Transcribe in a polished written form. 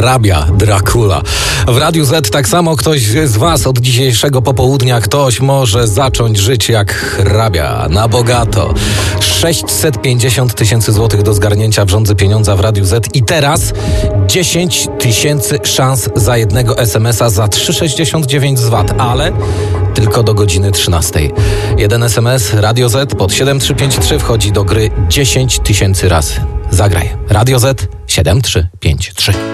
hrabia Dracula. W Radiu Z tak samo ktoś z was od dzisiejszego popołudnia, ktoś może zacząć żyć jak hrabia, na bogato. 650 tysięcy złotych do zgarnięcia w rządzy pieniądza w Radiu Z i teraz 10 tysięcy szans za jednego SMS-a za 3,69 z VAT, ale tylko do godziny 13. Jeden SMS Radio Z pod 7353 wchodzi do gry 10 tysięcy razy. Zagraj. Radio Z 7353.